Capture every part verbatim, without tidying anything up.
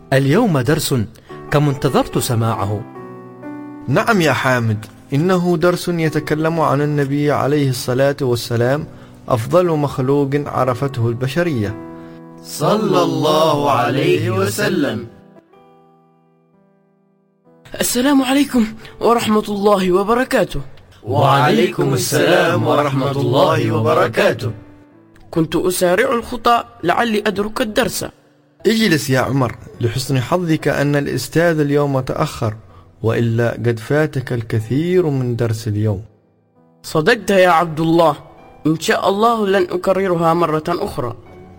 اليوم درس كم انتظرت سماعه. نعم يا حامد، إنه درس يتكلم عن النبي عليه الصلاة والسلام، أفضل مخلوق عرفته البشرية صلى الله عليه وسلم. السلام عليكم ورحمة الله وبركاته. وعليكم السلام ورحمة الله وبركاته. كنت أسارع الخطى لعلي أدرك الدرس. اجلس يا عمر، لحسن حظك أن الأستاذ اليوم تأخر، وإلا قد فاتك الكثير من درس اليوم. صدقت يا عبد الله، إن شاء الله لن أكررها مرة أخرى.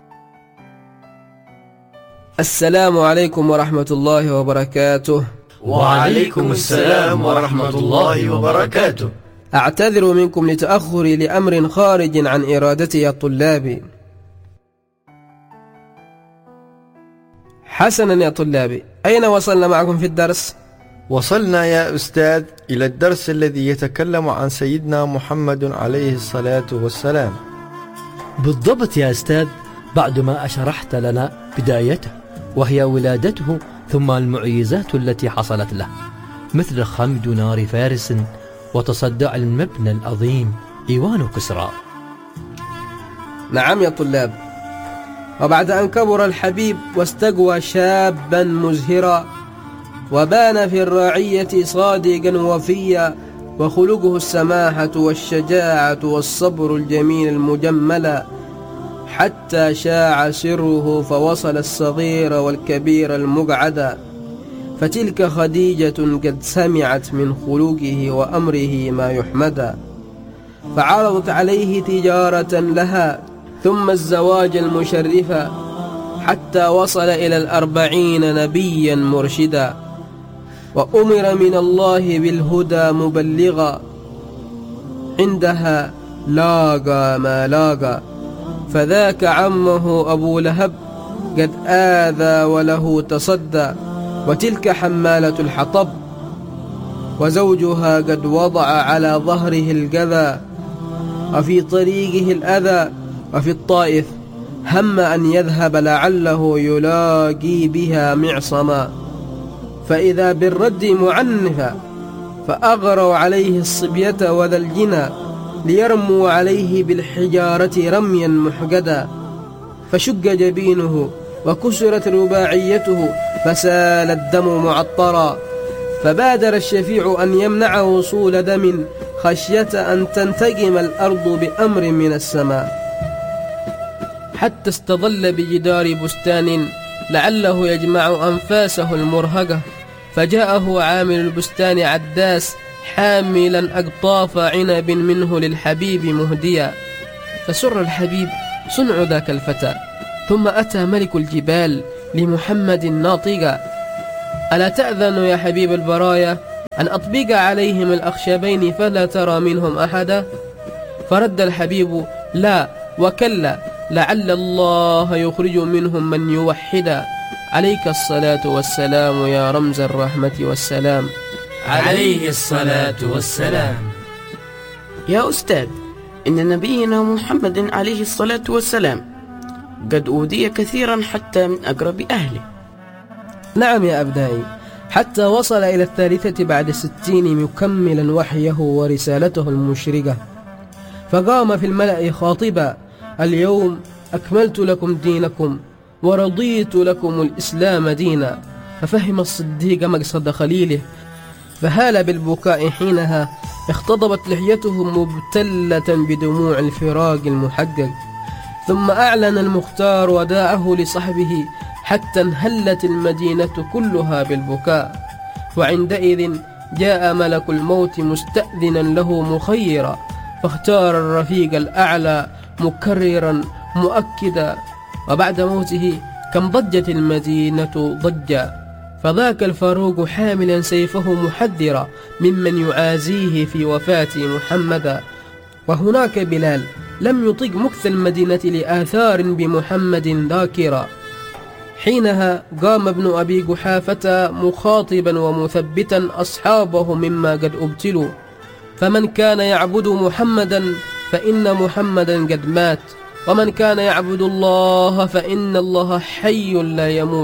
السلام عليكم ورحمة الله وبركاته. وعليكم السلام ورحمة الله وبركاته. أعتذر منكم لتأخري لأمر خارج عن إرادتي يا طلابي. حسنا يا طلابي، أين وصلنا معكم في الدرس؟ وصلنا يا أستاذ إلى الدرس الذي يتكلم عن سيدنا محمد عليه الصلاة والسلام. بالضبط يا أستاذ، بعد ما أشرحت لنا بدايته، وهي ولادته ثم المعجزات التي حصلت له، مثل خمد نار فارس وتصدع المبنى العظيم إيوان كسرى. نعم يا طلاب، وبعد أن كبر الحبيب واستقوى شابا مزهرا، وبان في الرعية صادقا وفيا، وخلقه السماحة والشجاعة والصبر الجميل المجمل، حتى شاع سره فوصل الصغير والكبير المقعد. فتلك خديجة قد سمعت من خلقه وأمره ما يحمد، فعرضت عليه تجارة لها ثم الزواج المشرفة، حتى وصل إلى الأربعين نبيا مرشدا، وأمر من الله بالهدى مبلغا. عندها لاقى ما لاقى، فذاك عمه أبو لهب قد آذى وله تصدى، وتلك حمالة الحطب وزوجها قد وضع على ظهره القذى، وفي طريقه الأذى. وفي الطائف هم أن يذهب لعله يلاقي بها معصما، فإذا بالرد معنفا، فأغروا عليه الصبية وذا الجنى، ليرموا عليه بالحجارة رميا محقدا، فشق جبينه وكسرت رباعيته، فسال الدم معطرا، فبادر الشفيع أن يمنع وصول دم، خشية أن تنتقم الأرض بأمر من السماء، حتى استظل بجدار بستان لعله يجمع أنفاسه المرهقة، فجاءه عامل البستان عداس حاملا أقطاف عنب منه للحبيب مهديا، فسر الحبيب صنع ذاك الفتى. ثم أتى ملك الجبال لمحمد ناطقا: ألا تأذن يا حبيب البرايا أن أطبق عليهم الأخشبين فلا ترى منهم أحدا؟ فرد الحبيب: لا وكلا، لعل الله يخرج منهم من يوحدا. عليك الصلاة والسلام يا رمز الرحمة والسلام. عليه الصلاة والسلام. يا أستاذ، إن نبينا محمد عليه الصلاة والسلام قد أوذي كثيرا حتى من أقرب أهله. نعم يا أبنائي، حتى وصل إلى الثالثة بعد ستين مكملا وحيه ورسالته المشرقة، فقام في الملأ خاطبا: اليوم أكملت لكم دينكم ورضيت لكم الإسلام دينا. ففهم الصديق مقصد خليله، فهال بالبكاء حينها اختضبت لحيته مبتلة بدموع الفراق المحقق. ثم أعلن المختار وداعه لصحبه، حتى انهلت المدينة كلها بالبكاء. وعندئذ جاء ملك الموت مستأذنا له مخيرا، فاختار الرفيق الأعلى مكررا مؤكدا. وبعد موته كم ضجت المدينة ضجا، فذاك الفاروق حاملا سيفه محذرا ممن يعازيه في وفاة محمدا. وهناك بلال لم يطق مكث المدينة لآثار بمحمد ذاكرا. حينها قام ابن أبي قحافة مخاطبا ومثبتا أصحابه مما قد أبتلوا: فمن كان يعبد محمدا فإن محمدا قد مات، ومن كان يعبد الله فإن الله حي لا يموت،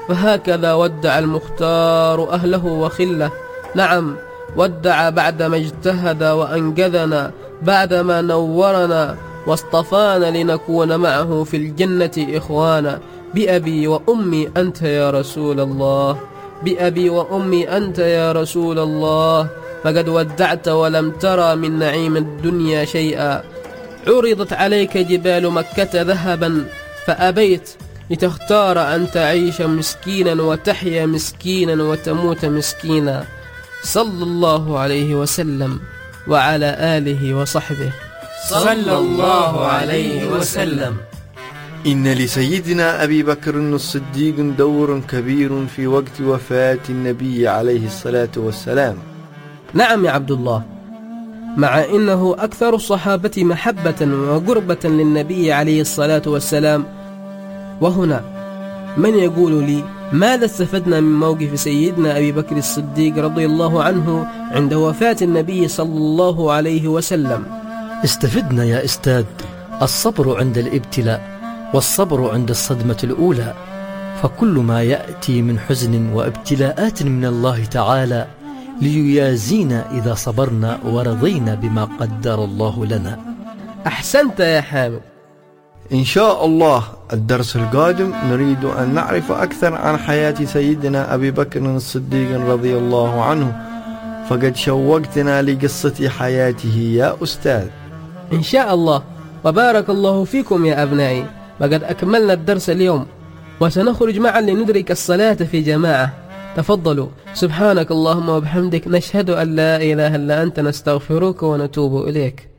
فهكذا ودع المختار أهله وخله. نعم، ودع بعدما اجتهد وأنقذنا، بعدما نورنا واصطفانا لنكون معه في الجنة إخوانا. بأبي وأمي أنت يا رسول الله، بأبي وأمي أنت يا رسول الله، فقد ودعت ولم ترى من نعيم الدنيا شيئا. عرضت عليك جبال مكة ذهبا فأبيت، لتختار أن تعيش مسكينا وتحيا مسكينا وتموت مسكينا. صلى الله عليه وسلم وعلى آله وصحبه. صلى الله عليه وسلم. إن لسيدنا أبي بكر الصديق دور كبير في وقت وفاة النبي عليه الصلاة والسلام. نعم يا عبد الله، مع إنه أكثر الصحابة محبة وقربة للنبي عليه الصلاة والسلام. وهنا من يقول لي ماذا استفدنا من موقف سيدنا أبي بكر الصديق رضي الله عنه عند وفاة النبي صلى الله عليه وسلم؟ استفدنا يا أستاذ الصبر عند الابتلاء والصبر عند الصدمة الأولى، فكل ما يأتي من حزن وابتلاءات من الله تعالى ليجازينا إذا صبرنا ورضينا بما قدر الله لنا. أحسنت يا حامد. إن شاء الله الدرس القادم نريد أن نعرف أكثر عن حياة سيدنا أبي بكر الصديق رضي الله عنه، فقد شوقتنا لقصة حياته يا أستاذ. إن شاء الله، وبارك الله فيكم يا أبنائي، وقد أكملنا الدرس اليوم وسنخرج معا لندرك الصلاة في جماعة. تفضلوا. سبحانك اللهم وبحمدك، نشهد أن لا إله إلا أنت، نستغفرك ونتوب إليك.